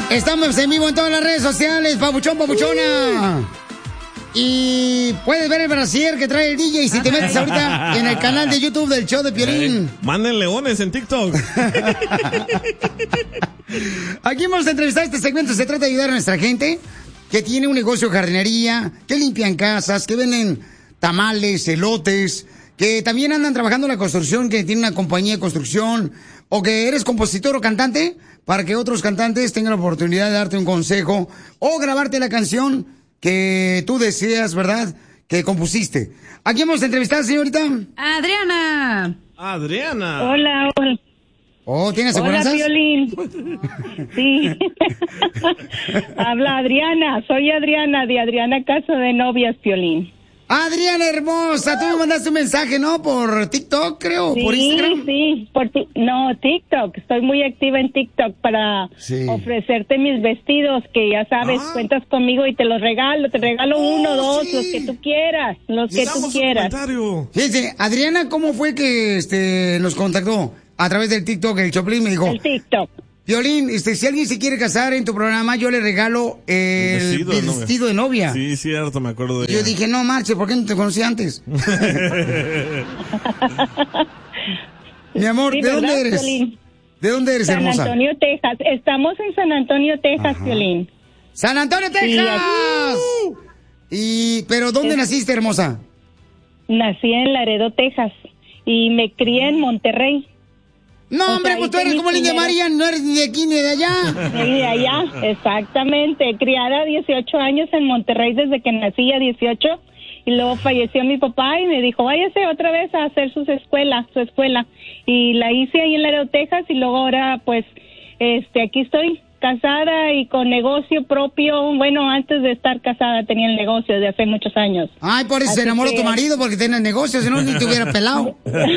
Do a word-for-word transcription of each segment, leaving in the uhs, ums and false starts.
Estamos en vivo en todas las redes sociales, papuchón, papuchona. Y puedes ver el brasier que trae el D J si te metes ahorita en el canal de YouTube del show de Piolín. Eh, manden leones en TikTok. Aquí vamos a entrevistar este segmento. Se trata de ayudar a nuestra gente que tiene un negocio de jardinería, que limpian casas, que venden tamales, elotes, que también andan trabajando en la construcción, que tiene una compañía de construcción, o que eres compositor o cantante, para que otros cantantes tengan la oportunidad de darte un consejo o grabarte la canción que tú deseas, ¿verdad?, que compusiste. Aquí vamos a entrevistar, señorita. Adriana. Adriana. Hola, hola. Oh, ¿tienes aseguranzas? Hola, Piolín. Sí. Habla Adriana. Soy Adriana, de Adriana Casa de Novias, Piolín. Adriana hermosa, tú me mandaste un mensaje, ¿no? Por TikTok, creo, sí, por Instagram. Sí, por ti- no, TikTok. Estoy muy activa en TikTok para sí. ofrecerte mis vestidos, que ya sabes, ah. cuentas conmigo y te los regalo. Te regalo oh, uno, dos, sí. los que tú quieras, los que tú quieras. Fíjense, Adriana, ¿cómo fue que este nos contactó? A través del TikTok, el Choplin me dijo. El TikTok. Piolín, este, si alguien se quiere casar en tu programa, yo le regalo el vestido, vestido, vestido de novia. Sí, cierto, me acuerdo de Yo dije, no, marche, ¿por qué no te conocí antes? Mi amor, sí, ¿de dónde ¿verdad, eres? Piolín? ¿De dónde eres, San hermosa? San Antonio, Texas. Estamos en San Antonio, Texas, Piolín. ¡San Antonio, Texas! Sí, y, ¿pero dónde es... naciste, hermosa? Nací en Laredo, Texas. Y me crié en Monterrey. No, o hombre, sea, pues tú eres como Linda María, no eres ni de aquí ni de allá. Ni de allá, exactamente. Criada a dieciocho años en Monterrey desde que nací a dieciocho. Y luego falleció mi papá y me dijo, váyase otra vez a hacer su escuela, su escuela. Y la hice ahí en Laredo, Texas, y luego ahora, pues, este, aquí estoy, casada y con negocio propio. Bueno, antes de estar casada tenía el negocio desde hace muchos años. Ay, por eso Así se enamoró que... tu marido, porque tiene el negocio, si no, ni te hubiera pelado.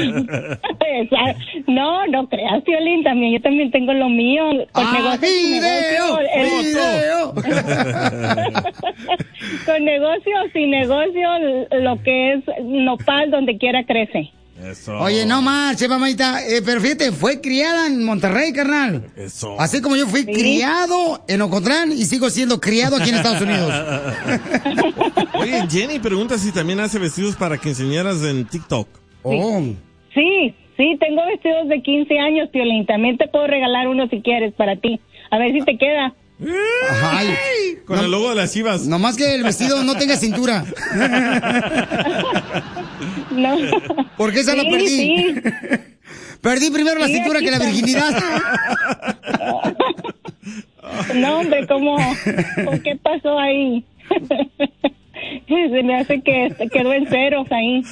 No, no creas, Piolín, también, yo también tengo lo mío. Con ah, negocio, video, negocio, video. Con negocio, sin negocio, lo que es nopal, donde quiera crece. Eso. Oye, no marche, mamita, eh, pero fíjate, fue criada en Monterrey, carnal. Eso. Así como yo fui ¿Sí? criado en Ocotlán y sigo siendo criado aquí en Estados Unidos. Oye, Jenny pregunta si también hace vestidos para quinceañeras en TikTok. Oh. Sí, sí, tengo vestidos de quince años, Piolín. También te puedo regalar uno si quieres para ti. A ver si te queda. Ay, con no, el logo de las Chivas. Nomás que el vestido no tenga cintura. No. Porque esa sí, la perdí. Sí. Perdí primero la sí, cintura que la virginidad. No, hombre, ¿cómo? ¿Qué pasó ahí? Se me hace que quedó en ceros ahí.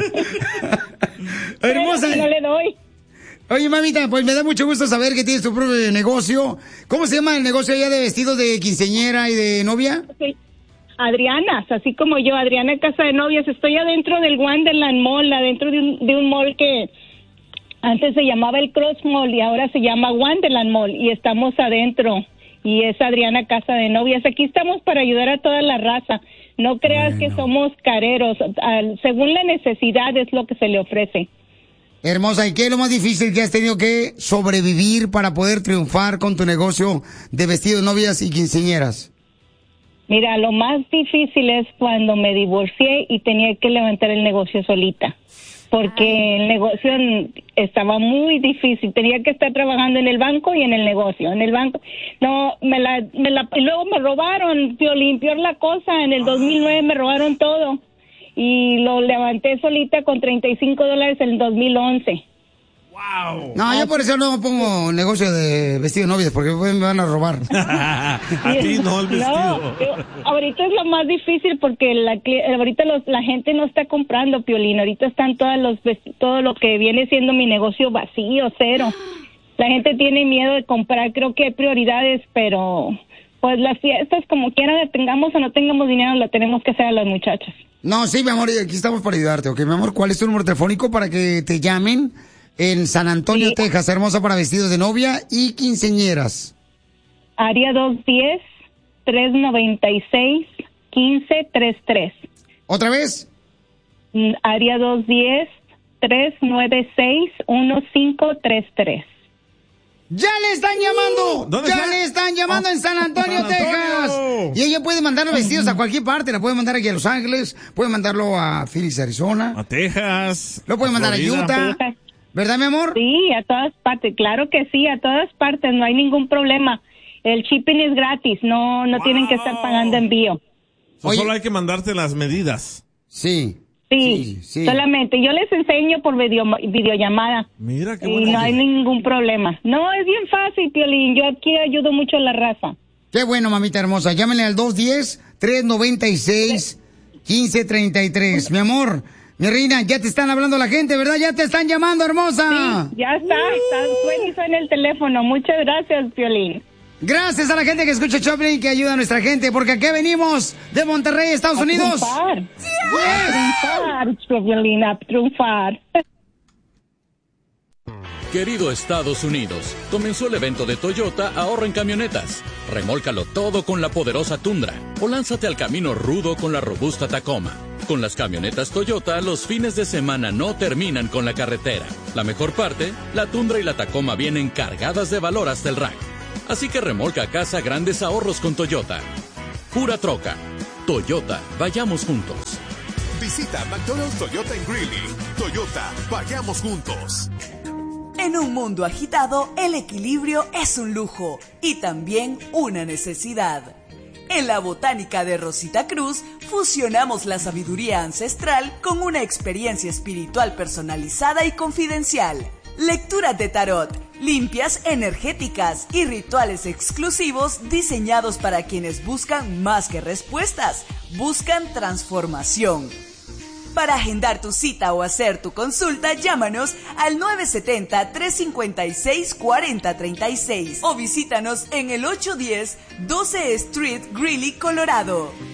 Hermosa. No le doy. Oye, mamita, pues me da mucho gusto saber que tienes tu propio negocio. ¿Cómo se llama el negocio allá de vestidos de quinceañera y de novia? Sí. Adrianas, así como yo, Adriana Casa de Novias. Estoy adentro del Wonderland Mall, adentro de un, de un mall que antes se llamaba el Cross Mall y ahora se llama Wonderland Mall, y estamos adentro. Y es Adriana Casa de Novias. Aquí estamos para ayudar a toda la raza. No creas bueno. que somos careros. Al, según la necesidad es lo que se le ofrece. Hermosa, ¿y qué es lo más difícil que has tenido que sobrevivir para poder triunfar con tu negocio de vestidos de novias y quinceañeras? Mira, lo más difícil es cuando me divorcié y tenía que levantar el negocio solita, porque Ay. el negocio estaba muy difícil. Tenía que estar trabajando en el banco y en el negocio. En el banco, no, me la, me la, y luego me robaron, Piolín, peor la cosa. En el dos mil nueve me robaron todo. Y lo levanté solita con treinta y cinco dólares en el dos mil once. ¡Wow! No, yo por eso no pongo negocio de vestido de novias, porque me van a robar. A ti no, el vestido. No, yo, ahorita es lo más difícil porque la, ahorita los, la gente no está comprando, Piolín. Ahorita están todas los todo lo que viene siendo mi negocio vacío, cero. La gente tiene miedo de comprar. Creo que hay prioridades, pero pues las fiestas, como quiera, tengamos o no tengamos dinero, la tenemos que hacer a las muchachas. No, sí, mi amor, aquí estamos para ayudarte, ¿ok? Mi amor, ¿cuál es tu número telefónico para que te llamen en San Antonio, sí. Texas, hermosa, para vestidos de novia y quinceañeras? Área dos diez, tres noventa y seis, quince treinta y tres. ¿Otra vez? Área dos diez, tres noventa y seis, quince treinta y tres. ¡Ya le están llamando! ¿Dónde ¡Ya está? le están llamando! Armando en San Antonio, San Antonio, Texas. Y ella puede mandar los vestidos a cualquier parte. La puede mandar aquí a Los Ángeles, puede mandarlo a Phoenix, Arizona. A Texas. Lo puede mandar Florida. A Utah. ¿Verdad, mi amor? Sí, a todas partes. Claro que sí, a todas partes. No hay ningún problema. El shipping es gratis. No, no wow. tienen que estar pagando envío. So, solo hay que mandarte las medidas. Sí. Sí, sí, sí, solamente. Yo les enseño por video, videollamada. Mira qué bueno. Y no hay ningún problema. No, es bien fácil, Piolín. Yo aquí ayudo mucho a la raza. Qué bueno, mamita hermosa. Llámenle al dos uno cero, tres nueve seis, uno cinco tres tres. Mi amor, mi reina, ya te están hablando la gente, ¿verdad? Ya te están llamando, hermosa. Sí, ya está. Está feliz en el teléfono. Muchas gracias, Piolín. Gracias a la gente que escucha Choplin y que ayuda a nuestra gente, porque aquí venimos de Monterrey, Estados a Unidos. Triunfar. Yes. A triunfar, Choplin, a triunfar. Querido Estados Unidos, comenzó el evento de Toyota Ahorra en Camionetas. Remólcalo todo con la poderosa Tundra o lánzate al camino rudo con la robusta Tacoma. Con las camionetas Toyota, los fines de semana no terminan con la carretera. La mejor parte, la Tundra y la Tacoma vienen cargadas de valor hasta el rack. Así que remolca a casa grandes ahorros con Toyota. Pura troca. Toyota, vayamos juntos. Visita McDonald's Toyota en Greeley. Toyota, vayamos juntos. En un mundo agitado, el equilibrio es un lujo y también una necesidad. En la Botánica de Rosita Cruz, fusionamos la sabiduría ancestral con una experiencia espiritual personalizada y confidencial. Lecturas de tarot, limpias energéticas y rituales exclusivos diseñados para quienes buscan más que respuestas, buscan transformación. Para agendar tu cita o hacer tu consulta, llámanos al nueve siete cero, tres cinco seis, cuatro cero tres seis o visítanos en el ocho diez doce Street, Greeley, Colorado.